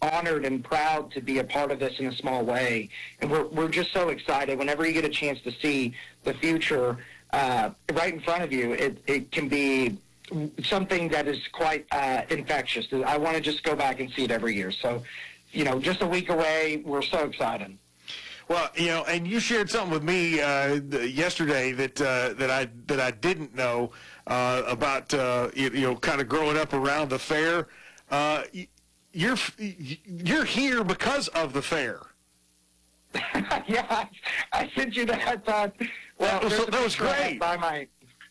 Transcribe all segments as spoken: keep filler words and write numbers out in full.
honored and proud to be a part of this in a small way. And we're, we're just so excited. Whenever you get a chance to see the future uh, right in front of you, it, it can be something that is quite uh, infectious. I want to just go back and see it every year. So, you know, just a week away, we're so excited. Well, you know, and you shared something with me uh, yesterday that uh, that I that I didn't know uh, about uh, you, you know, kind of growing up around the fair. Uh, you're you're here because of the fair. Yeah, I, I sent you that. I thought, well, that was, that was great. By my,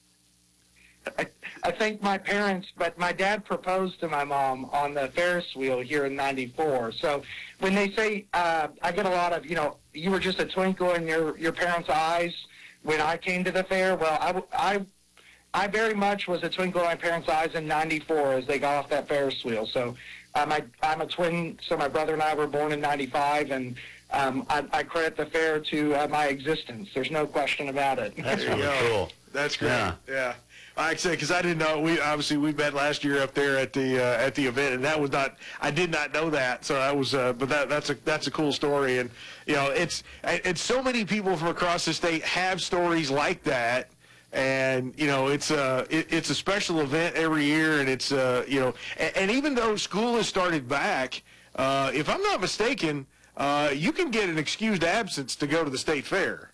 I, I thank my parents, but my dad proposed to my mom on the Ferris wheel here in ninety-four. So when they say, uh, I get a lot of, you know, you were just a twinkle in your, your parents' eyes when I came to the fair. Well, I, I, I very much was a twinkle in my parents' eyes in ninety-four as they got off that Ferris wheel. So um, I, I'm a twin, so my brother and I were born in ninety-five, and um, I, I credit the fair to uh, my existence. There's no question about it. That's really cool. That's great. Yeah. yeah. Like I said, because I didn't know. We obviously we met last year up there at the uh, at the event, and that was not. I did not know that. So I was, uh, but that that's a that's a cool story, and you know, it's it's so many people from across the state have stories like that, and you know, it's a it, it's a special event every year, and it's uh you know, and, and even though school has started back, uh, if I'm not mistaken, uh, you can get an excused absence to go to the state fair.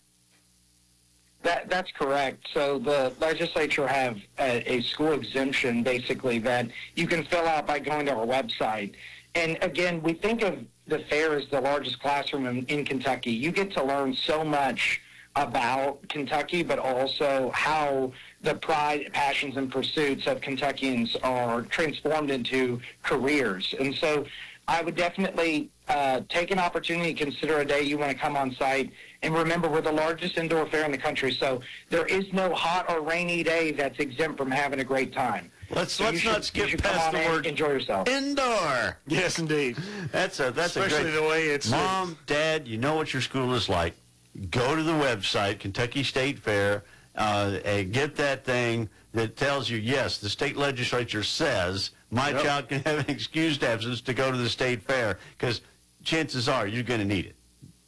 That, that's correct. So the legislature have a, a school exemption, basically, that you can fill out by going to our website. And again, we think of the fair as the largest classroom in, in Kentucky. You get to learn so much about Kentucky, but also how the pride, passions, and pursuits of Kentuckians are transformed into careers. And so I would definitely uh, take an opportunity, consider a day you want to come on site. And remember, we're the largest indoor fair in the country, so there is no hot or rainy day that's exempt from having a great time. Let's so let's should, not skip past the word enjoy yourself. Indoor. Yes, indeed. That's a that's especially a great, the way it's. Mom, Dad, you know what your school is like. Go to the website, Kentucky State Fair, uh, and get that thing that tells you, yes, the state legislature says my yep. child can have an excused absence to go to the state fair, because chances are you're going to need it.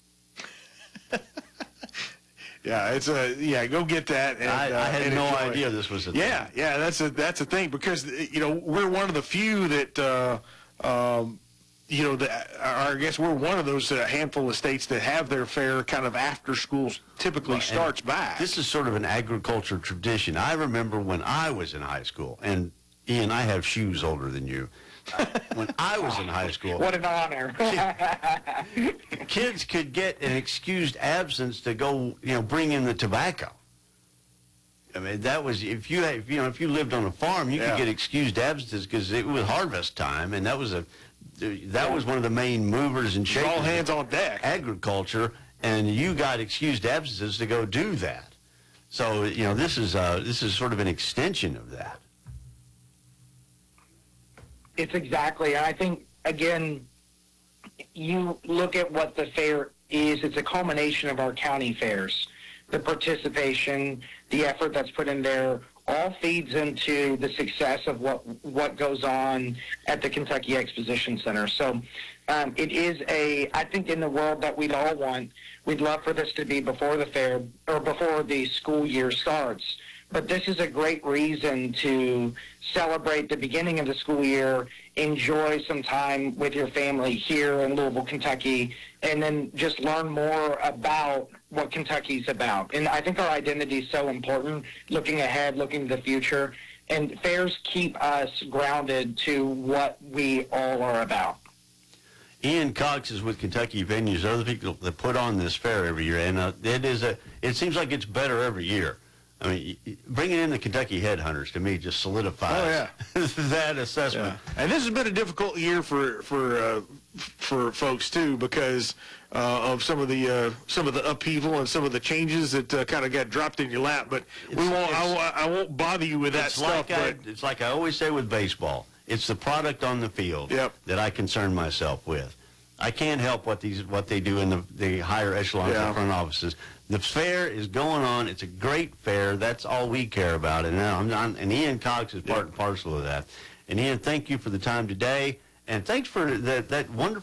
Yeah, it's a yeah. Go get that. And, I, I had uh, and no enjoy idea it. this was a yeah, thing. yeah. That's a that's a thing, because you know we're one of the few that uh, um, you know that I guess we're one of those uh, handful of states that have their fair kind of after school typically Well, starts back. This is sort of an agriculture tradition. I remember when I was in high school, and Ian, I have shoes older than you. When I was in high school, what an honor! kids could get an excused absence to go, you know, bring in the tobacco. I mean, that was if you, if, you know, if you lived on a farm, you yeah. could get excused absences because it was harvest time, and that was a that was one of the main movers and shakers. All hands on deck. Agriculture, and you got excused absences to go do that. So you know, this is uh, this is sort of an extension of that. It's exactly. I think, again, you look at what the fair is. It's a culmination of our county fairs. The participation, the effort that's put in there, all feeds into the success of what what goes on at the Kentucky Exposition Center. So um, it is a, I think in the world that we'd all want, we'd love for this to be before the fair or before the school year starts. But this is a great reason to celebrate the beginning of the school year, enjoy some time with your family here in Louisville, Kentucky, and then just learn more about what Kentucky's about. And I think our identity is so important, looking ahead, looking to the future. And fairs keep us grounded to what we all are about. Ian Cox is with Kentucky Venues, other people that put on this fair every year, and uh, it is a. It seems like it's better every year. I mean, bringing in the Kentucky Headhunters, to me, just solidifies oh, yeah. that assessment. Yeah. And this has been a difficult year for for uh, for folks too, because uh, of some of the uh, some of the upheaval and some of the changes that uh, kind of got dropped in your lap. But it's, we won't. I, I won't bother you with that it's stuff. Like I, but it's like I always say with baseball. It's the product on the field yep. that I concern myself with. I can't help what these what they do in the, the higher echelons yeah. of front offices. The fair is going on. It's a great fair. That's all we care about. And, I'm not, and Ian Cox is part yep. and parcel of that. And Ian, thank you for the time today. And thanks for that, that wonderful